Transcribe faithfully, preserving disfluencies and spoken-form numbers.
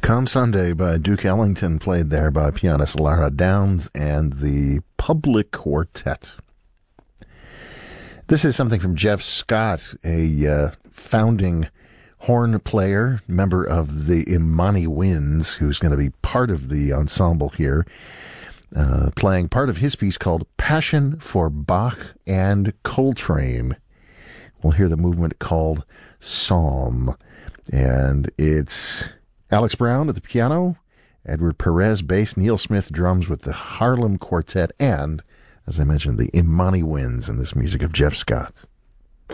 Come Sunday by Duke Ellington, played there by pianist Lara Downs and the Public Quartet. This is something from Jeff Scott, a uh, founding horn player, member of the Imani Winds, who's going to be part of the ensemble here, uh, playing part of his piece called Passion for Bach and Coltrane. We'll hear the movement called Psalm, and it's Alex Brown at the piano, Edward Perez bass, Neil Smith drums with the Harlem Quartet, and, as I mentioned, the Imani Winds in this music of Jeff Scott.